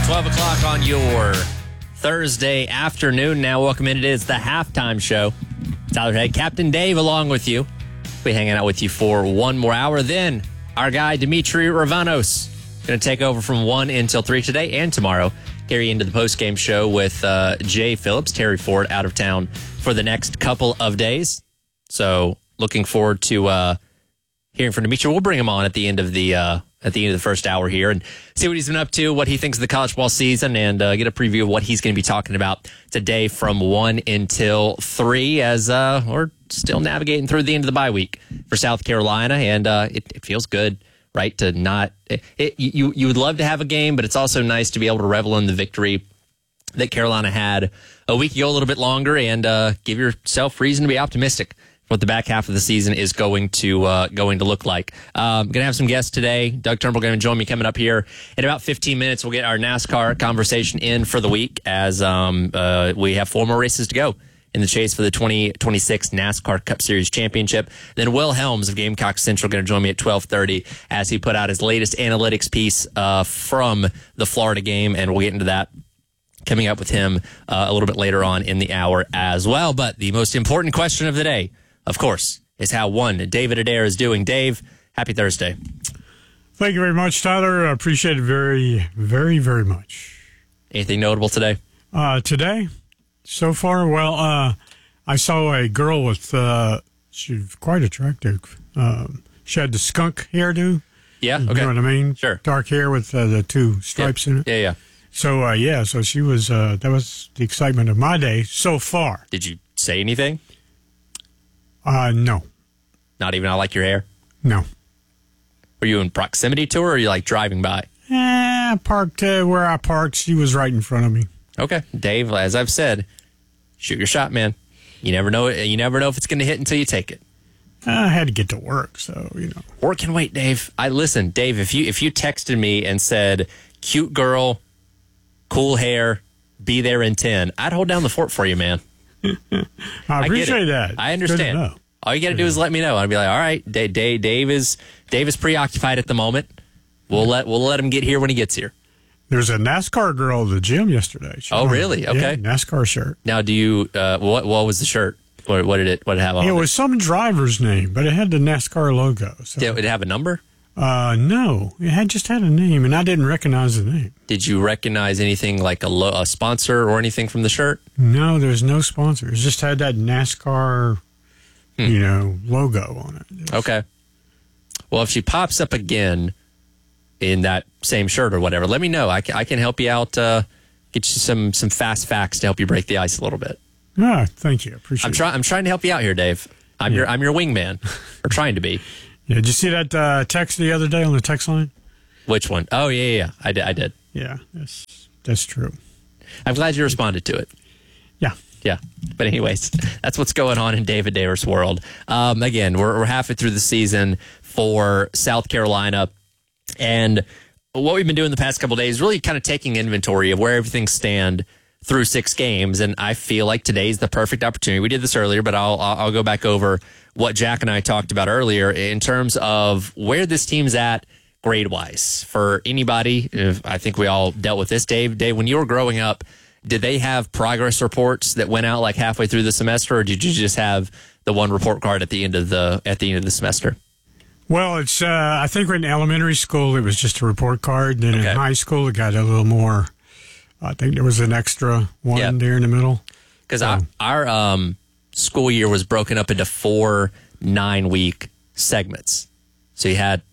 12 o'clock on your Thursday afternoon now. Welcome in. It is the halftime show. Tyler Hay, Captain Dave along with you. We'll be hanging out with you for one more hour. Then our guy, Dimitri Ravanos, going to take over from 1 until 3 today and tomorrow. Carry into the postgame show with Jay Phillips. Terry Ford out of town for the next couple of days. So looking forward to hearing from Dimitri. We'll bring him on at the end of the first hour here and see what he's been up to, what he thinks of the college ball season, and get a preview of what he's going to be talking about today from 1 until 3 as we're still navigating through the end of the bye week for South Carolina, and it feels good, right, to not you would love to have a game, but it's also nice to be able to revel in the victory that Carolina had a week ago, a little bit longer, and give yourself reason to be optimistic what the back half of the season is going to look like. Going to have some guests today. Doug Turnbull going to join me coming up here in about 15 minutes. We'll get our NASCAR conversation in for the week as we have 4 more races to go in the chase for the 2026 NASCAR Cup Series Championship. Then Will Helms of Gamecock Central going to join me at 12:30 as he put out his latest analytics piece from the Florida game, and we'll get into that coming up with him a little bit later on in the hour as well. But the most important question of the day, of course, is how one David Adair is doing. Dave, happy Thursday. Thank you very much, Tyler. I appreciate it very, very, very much. Anything notable today? Today, so far, well, I saw a girl with, she was quite attractive. She had the skunk hairdo. Yeah, okay. You know what I mean? Sure. Dark hair with the 2 stripes in it. Yeah. So, so she was, that was the excitement of my day so far. Did you say anything? No. Not even I like your hair? No. Were you in proximity to her, or are you like driving by? I parked where I parked. She was right in front of me. Okay. Dave, as I've said, shoot your shot, man. You never know if it's going to hit until you take it. I had to get to work, so, you know. Work can wait, Dave. Listen, Dave, if you texted me and said, cute girl, cool hair, be there in 10, I'd hold down the fort for you, man. I appreciate that. I understand. All you got to do is let me know. I'd be like, all right, Dave is preoccupied at the moment. We'll let him get here when he gets here. There was a NASCAR girl at the gym yesterday. Oh, really? Okay. Yeah, NASCAR shirt. Now, do you what was the shirt? What did it have on? It was some driver's name, but it had the NASCAR logo. So. Did it have a number? No, it just had a name, and I didn't recognize the name. Did you recognize anything like a sponsor or anything from the shirt? No, there's no sponsor. It just had that NASCAR, logo on it. Okay. Well, if she pops up again in that same shirt or whatever, let me know. I can help you out. Get you some fast facts to help you break the ice a little bit. Thank you. Appreciate it. I'm trying to help you out here, Dave. I'm your wingman, or trying to be. Yeah, did you see that text the other day on the text line? Which one? Oh, yeah. I did. Yeah, that's true. I'm glad you responded to it. Yeah. But anyways, that's what's going on in David Adair's world. Again, we're halfway through the season for South Carolina. And what we've been doing the past couple of days is really kind of taking inventory of where everything stand through 6 games. And I feel like today's the perfect opportunity. We did this earlier, but I'll go back over what Jack and I talked about earlier in terms of where this team's at grade-wise. For anybody, I think we all dealt with this. Dave, when you were growing up, did they have progress reports that went out like halfway through the semester, or did you just have the one report card at the end of the semester? Well, it's I think in elementary school it was just a report card. Then in high school it got a little more. I think there was an extra one there in the middle. Because our school year was broken up into 4 9-week segments. So you had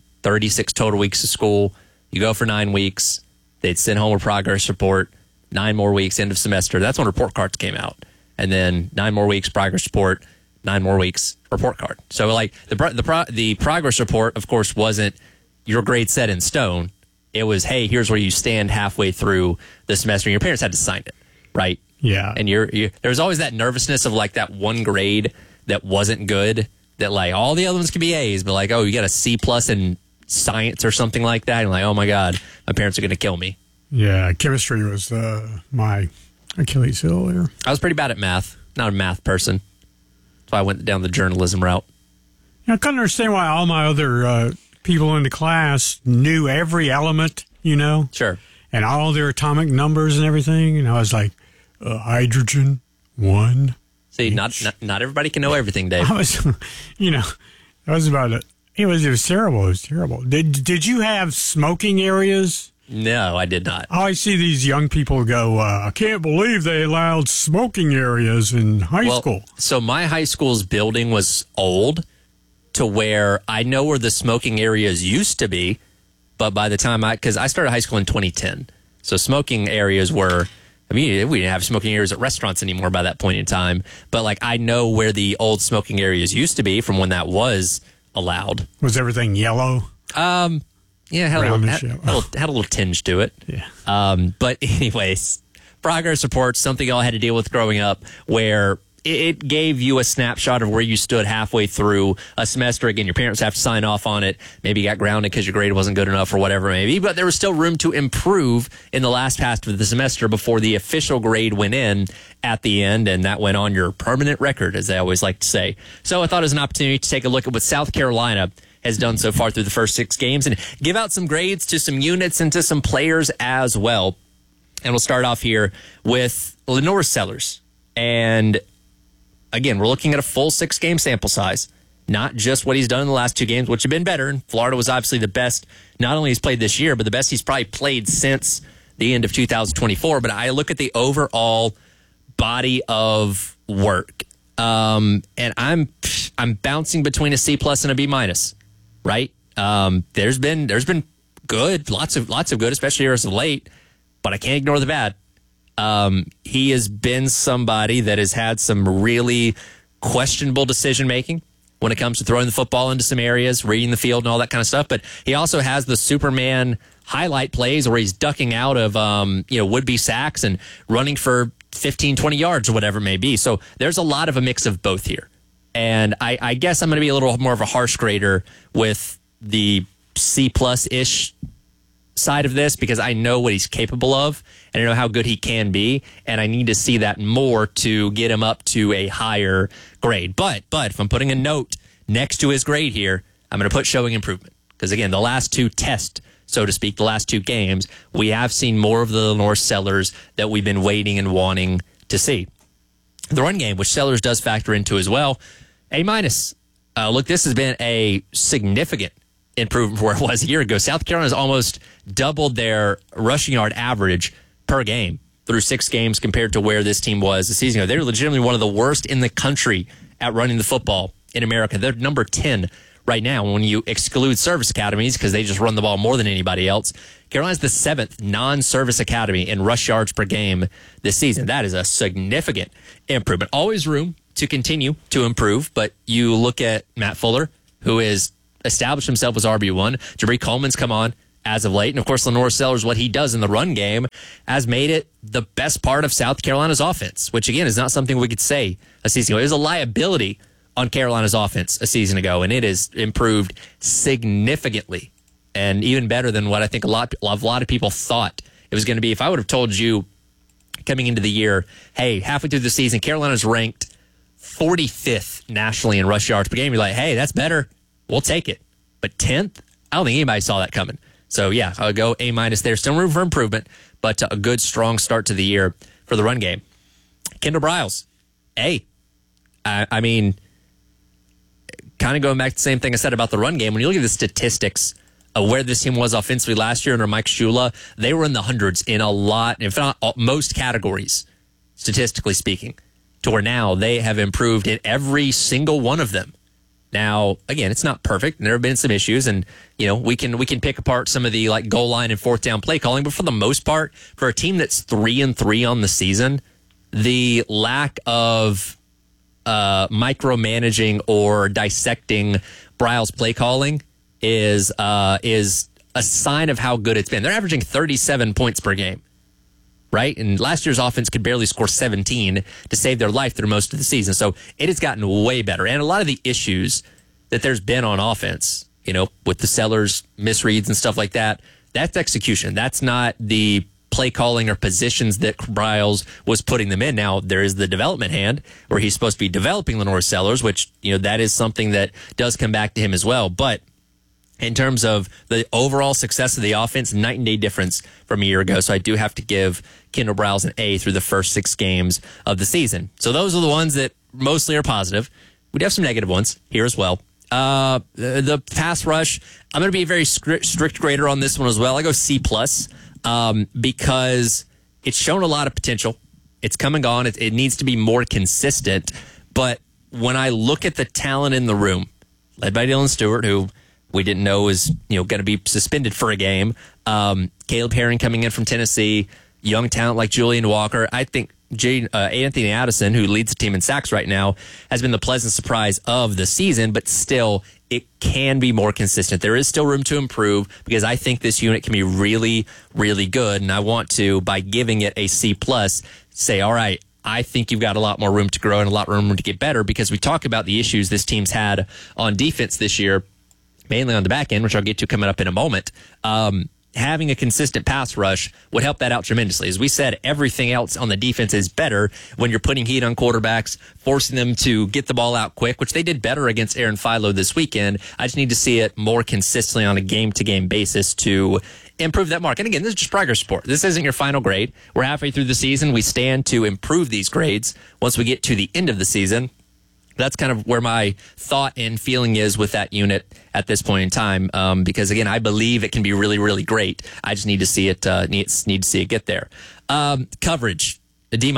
36 total weeks of school. You go for 9 weeks. They'd send home a progress report. 9 more weeks, end of semester. That's when report cards came out. And then 9 more weeks, progress report. 9 more weeks, report card. So like the progress report, of course, wasn't your grade set in stone. It was, hey, here's where you stand halfway through the semester. And your parents had to sign it, right? Yeah. And there was always that nervousness of like that one grade that wasn't good, that like all the other ones could be A's, but like, oh, you got a C+ in science or something like that. And like, oh my God, my parents are going to kill me. Yeah, chemistry was my Achilles heel there. I was pretty bad at math. Not a math person. That's why I went down the journalism route. I couldn't understand why all my other people in the class knew every element, Sure. and all their atomic numbers and everything. And I was like, hydrogen, 1. See, not everybody can know everything, Dave. I was, that was about it. It was terrible. It was terrible. Did you have smoking areas? No, I did not. I see these young people go, I can't believe they allowed smoking areas in high school. So my high school's building was old to where I know where the smoking areas used to be, but by the time because I started high school in 2010, so smoking areas were, we didn't have smoking areas at restaurants anymore by that point in time, but like I know where the old smoking areas used to be from when that was allowed. Was everything yellow? Yeah, had a little tinge to it. Yeah. But anyways, progress reports, something y'all had to deal with growing up, where it gave you a snapshot of where you stood halfway through a semester. Again, your parents have to sign off on it. Maybe you got grounded because your grade wasn't good enough or whatever it may be, but there was still room to improve in the last half of the semester before the official grade went in at the end, and that went on your permanent record, as they always like to say. So I thought it was an opportunity to take a look at what South Carolina has done so far through the first 6 games and give out some grades to some units and to some players as well. And we'll start off here with Lenore Sellers. And again, we're looking at a full 6-game sample size, not just what he's done in the last 2 games, which have been better. And Florida was obviously the best, not only he's played this year, but the best he's probably played since the end of 2024. But I look at the overall body of work, and I'm bouncing between a C+ and a B-, right? There's been good, lots of good, especially here as of late, but I can't ignore the bad. He has been somebody that has had some really questionable decision making when it comes to throwing the football into some areas, reading the field and all that kind of stuff. But he also has the Superman highlight plays where he's ducking out of, would-be sacks and running for 15, 20 yards or whatever it may be. So there's a lot of a mix of both here. And I guess I'm going to be a little more of a harsh grader with the C+-ish side of this because I know what he's capable of and I know how good he can be, and I need to see that more to get him up to a higher grade. But if I'm putting a note next to his grade here, I'm going to put showing improvement because, again, the last 2 tests, so to speak, the last 2 games, we have seen more of the Lenore Sellers that we've been waiting and wanting to see. The run game, which Sellers does factor into as well, A-. Look, this has been a significant improvement from where it was a year ago. South Carolina's almost doubled their rushing yard average per game through 6 games compared to where this team was a season ago. They're legitimately one of the worst in the country at running the football in America. They're number 10 right now when you exclude service academies because they just run the ball more than anybody else. Carolina's the 7th non-service academy in rush yards per game this season. That is a significant improvement. Always room to continue to improve, but you look at Matt Fuller, who has established himself as RB1. Jabri Coleman's come on as of late. And, of course, Lenore Sellers, what he does in the run game, has made it the best part of South Carolina's offense, which, again, is not something we could say a season ago. It was a liability on Carolina's offense a season ago, and it has improved significantly and even better than what I think a lot of people thought it was going to be. If I would have told you coming into the year, hey, halfway through the season, Carolina's ranked 45th nationally in rush yards per game, you're like, hey, that's better. We'll take it. But 10th, I don't think anybody saw that coming. So, yeah, I'll go A- there. Still room for improvement, but a good, strong start to the year for the run game. Kendall Briles, A. I mean, kind of going back to the same thing I said about the run game. When you look at the statistics of where this team was offensively last year under Mike Shula, they were in the hundreds in a lot, if not most categories, statistically speaking, to where now they have improved in every single one of them. Now, again, it's not perfect. There have been some issues, and we can pick apart some of the goal line and 4th down play calling. But for the most part, for a team that's 3-3 on the season, the lack of micromanaging or dissecting Briles' play calling is a sign of how good it's been. They're averaging 37 points per game, right? And last year's offense could barely score 17 to save their life through most of the season. So it has gotten way better. And a lot of the issues that there's been on offense, with the Sellers, misreads and stuff like that, that's execution. That's not the play calling or positions that Briles was putting them in. Now, there is the development hand where he's supposed to be developing Lenore Sellers, which, that is something that does come back to him as well. But in terms of the overall success of the offense, night and day difference from a year ago. So I do have to give Kendall Briles an A through the first 6 games of the season. So those are the ones that mostly are positive. We do have some negative ones here as well. The pass rush, I'm going to be a very strict grader on this one as well. I go C+, because it's shown a lot of potential. It's come and gone. It needs to be more consistent. But when I look at the talent in the room, led by Dylan Stewart, who we didn't know was going to be suspended for a game, Caleb Herring coming in from Tennessee, young talent like Julian Walker, I think Anthony Addison, who leads the team in sacks right now, has been the pleasant surprise of the season, but still, it can be more consistent. There is still room to improve because I think this unit can be really, really good, and I want to, by giving it a C+, say, all right, I think you've got a lot more room to grow and a lot more room to get better, because we talk about the issues this team's had on defense this year, mainly on the back end, which I'll get to coming up in a moment. Having a consistent pass rush would help that out tremendously. As we said, everything else on the defense is better when you're putting heat on quarterbacks, forcing them to get the ball out quick, which they did better against Aaron Philo this weekend. I just need to see it more consistently on a game-to-game basis to improve that mark. And again, this is just progress report. This isn't your final grade. We're halfway through the season. We stand to improve these grades once we get to the end of the season. That's kind of where my thought and feeling is with that unit at this point in time. Because again, I believe it can be really, really great. I just need to see it. Need to see it get there. Coverage, a D-.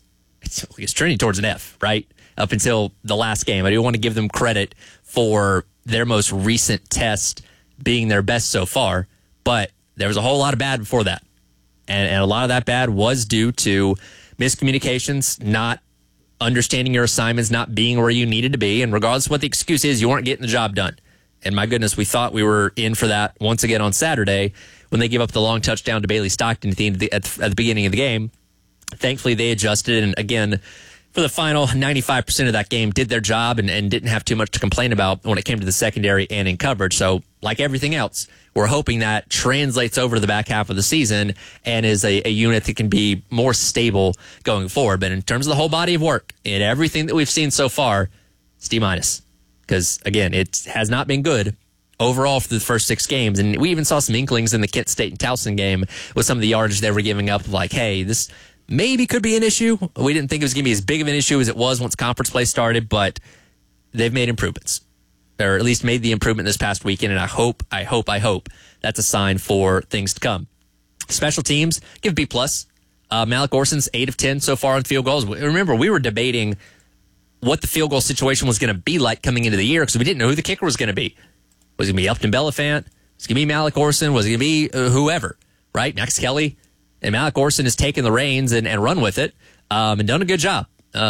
It's trending towards an F, right? Up until the last game. I do want to give them credit for their most recent test being their best so far, but there was a whole lot of bad before that, and a lot of that bad was due to miscommunications, not understanding your assignments, not being where you needed to be. And regardless of what the excuse is, you weren't getting the job done. And my goodness, we thought we were in for that once again on Saturday when they gave up the long touchdown to Bailey Stockton at the beginning of the game. Thankfully, they adjusted. And again, for the final 95% of that game, did their job and didn't have too much to complain about when it came to the secondary and in coverage. So like everything else, we're hoping that translates over to the back half of the season and is a unit that can be more stable going forward. But in terms of the whole body of work and everything that we've seen so far, it's D-. Because, again, it has not been good overall for the first 6 games. And we even saw some inklings in the Kent State and Towson game with some of the yardage they were giving up, like, hey, this maybe could be an issue. We didn't think it was going to be as big of an issue as it was once conference play started, but they've made improvements. Or at least made the improvement this past weekend, and I hope that's a sign for things to come. Special teams, give B+. Malik Orson's 8 of 10 so far on field goals. Remember, we were debating what the field goal situation was going to be like coming into the year because we didn't know who the kicker was going to be. Was it going to be Upton Bellafant? Was it going to be Malik Orson? Was it going to be whoever, right? Max Kelly. And Malik Orson has taken the reins and run with it and done a good job.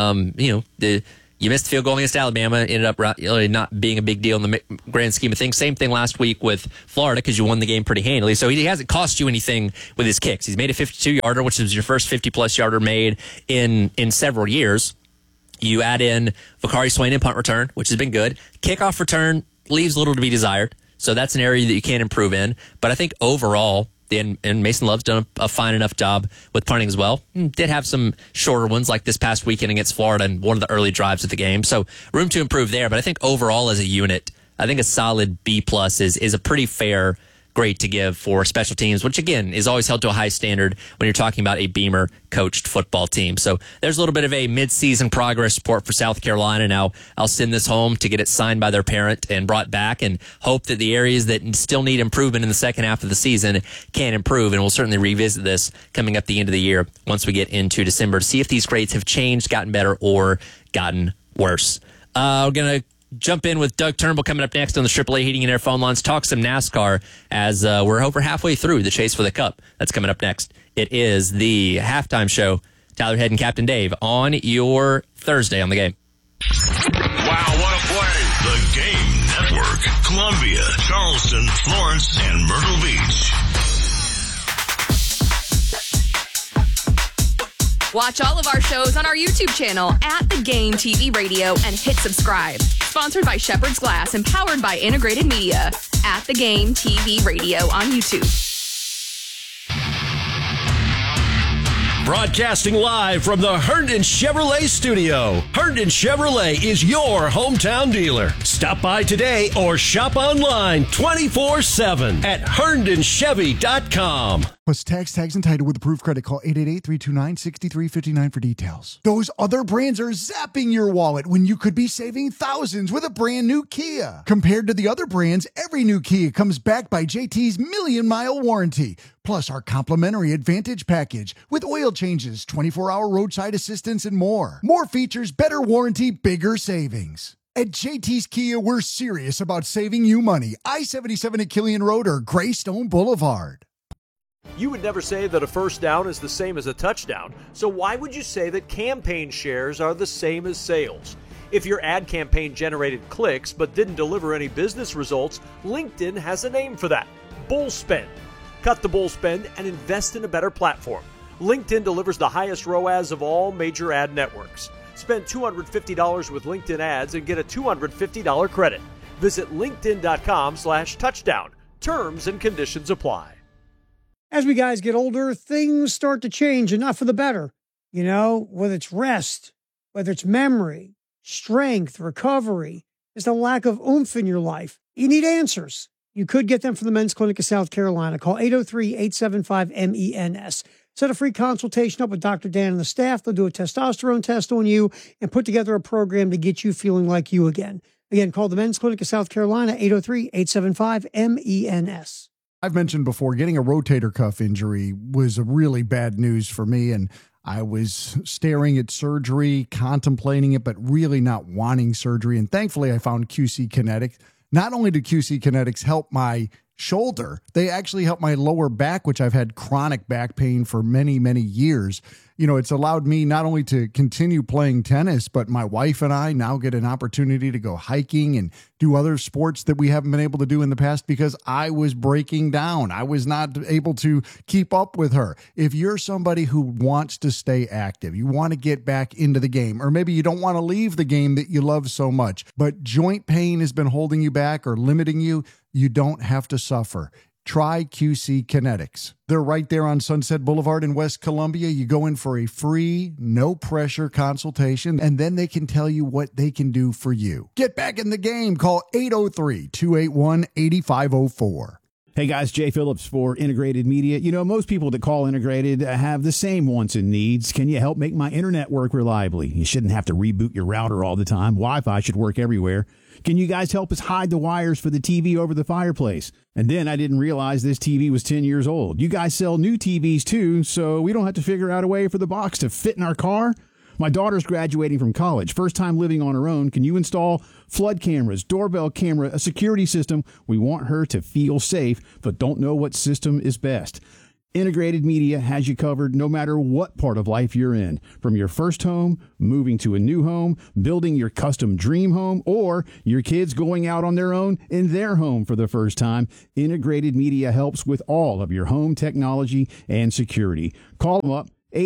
You missed the field goal against Alabama, ended up really not being a big deal in the grand scheme of things. Same thing last week with Florida because you won the game pretty handily. So he hasn't cost you anything with his kicks. He's made a 52-yarder, which is your first 50-plus yarder made in several years. You add in Vakari Swain in punt return, which has been good. Kickoff return leaves little to be desired. So that's an area that you can improve in. But I think overall, and Mason Love's done a fine enough job with punting as well. Did have some shorter ones like this past weekend against Florida and one of the early drives of the game. So room to improve there. But I think overall as a unit, I think a solid B+ is a pretty fair grade to give for special teams, which again is always held to a high standard when you're talking about a Beamer coached football team. So there's a little bit of a mid-season progress report for South Carolina. Now I'll send this home to get it signed by their parent and brought back and hope that the areas that still need improvement in the second half of the season can improve. And we'll certainly revisit this coming up the end of the year once we get into December to see if these grades have changed, gotten better, or gotten worse. We're going to jump in with Doug Turnbull coming up next on the AAA Heating and Air phone lines. Talk some NASCAR as we're over halfway through the chase for the Cup. That's coming up next. It is the halftime show. Tyler Head and Captain Dave on your Thursday on the game. Wow, what a play! The Game Network. Columbia, Charleston, Florence, and Myrtle Beach. Watch all of our shows on our YouTube channel at The Game TV Radio and hit subscribe. Sponsored by Shepherd's Glass and powered by Integrated Media at The Game TV Radio on YouTube. Broadcasting live from the Herndon Chevrolet studio. Herndon Chevrolet is your hometown dealer. Stop by today or shop online 24/7 at HerndonChevy.com. Plus tax, tags, and title with approved credit. Call 888-329-6359 for details. Those other brands are zapping your wallet when you could be saving thousands with a brand new Kia. Compared to the other brands, every new Kia comes backed by JT's million-mile warranty. Plus our complimentary Advantage package with oil changes, 24-hour roadside assistance, and more. More features, better warranty, bigger savings. At JT's Kia, we're serious about saving you money. I-77 at Killian Road or Greystone Boulevard. You would never say that a first down is the same as a touchdown, so why would you say that campaign shares are the same as sales? If your ad campaign generated clicks but didn't deliver any business results, LinkedIn has a name for that: bull spend. Cut the bull spend and invest in a better platform. LinkedIn delivers the highest ROAS of all major ad networks. Spend $250 with LinkedIn ads and get a $250 credit. Visit linkedin.com/touchdown. Terms and conditions apply. As we guys get older, things start to change, and not for the better. You know, whether it's rest, whether it's memory, strength, recovery, just a lack of oomph in your life. You need answers. You could get them from the Men's Clinic of South Carolina. Call 803-875-MENS. Set a free consultation up with Dr. Dan and the staff. They'll do a testosterone test on you and put together a program to get you feeling like you again. Again, call the Men's Clinic of South Carolina, 803-875-MENS. I've mentioned before, getting a rotator cuff injury was a really bad news for me, and I was staring at surgery, contemplating it, but really not wanting surgery. And thankfully, I found QC Kinetics. Not only did QC Kinetics help my shoulder, they actually helped my lower back, which I've had chronic back pain for many, many years. You know, it's allowed me not only to continue playing tennis, but my wife and I now get an opportunity to go hiking and do other sports that we haven't been able to do in the past because I was breaking down. I was not able to keep up with her. If you're somebody who wants to stay active, you want to get back into the game, or maybe you don't want to leave the game that you love so much, but joint pain has been holding you back or limiting you, you don't have to suffer. Try QC Kinetics. They're right there on Sunset Boulevard in West Columbia. You go in for a free, no-pressure consultation, and then they can tell you what they can do for you. Get back in the game. Call 803-281-8504. Hey guys, Jay Phillips for Integrated Media. You know, most people that call Integrated have the same wants and needs. Can you help make my internet work reliably? You shouldn't have to reboot your router all the time. Wi-Fi should work everywhere. Can you guys help us hide the wires for the TV over the fireplace? And then I didn't realize this TV was 10 years old. You guys sell new TVs too, so we don't have to figure out a way for the box to fit in our car? My daughter's graduating from college, first time living on her own. Can you install flood cameras, doorbell camera, a security system? We want her to feel safe, but don't know what system is best. Integrated Media has you covered no matter what part of life you're in. From your first home, moving to a new home, building your custom dream home, or your kids going out on their own in their home for the first time, Integrated Media helps with all of your home technology and security. Call them up,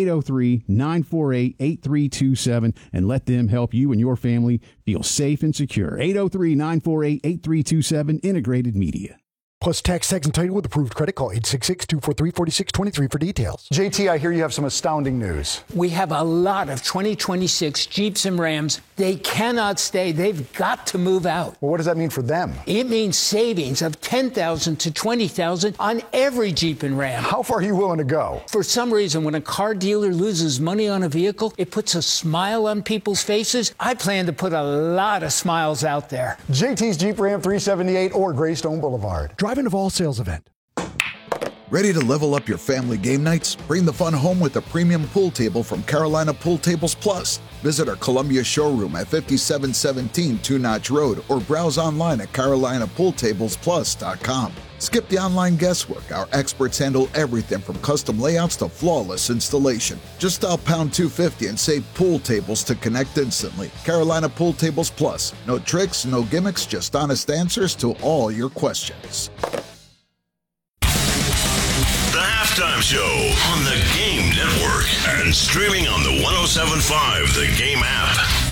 803-948-8327, and let them help you and your family feel safe and secure. 803-948-8327, Integrated Media. Plus tax, tags, and title with approved credit. Call 866-243-4623 for details. JT, I hear you have some astounding news. We have a lot of 2026 Jeeps and Rams. They cannot stay. They've got to move out. Well, what does that mean for them? It means savings of $10,000 to $20,000 on every Jeep and Ram. How far are you willing to go? For some reason, when a car dealer loses money on a vehicle, it puts a smile on people's faces. I plan to put a lot of smiles out there. JT's Jeep Ram 378 or Greystone Boulevard. Drive into All Sales event. Ready to level up your family game nights? Bring the fun home with a premium pool table from Carolina Pool Tables Plus. Visit our Columbia showroom at 5717 Two Notch Road or browse online at carolinapooltablesplus.com. Skip the online guesswork. Our experts handle everything from custom layouts to flawless installation. Just dial pound 250 and save pool tables to connect instantly. Carolina Pool Tables Plus. No tricks, no gimmicks, just honest answers to all your questions. The Halftime Show on the Game Network and streaming on the 107.5 The Game app.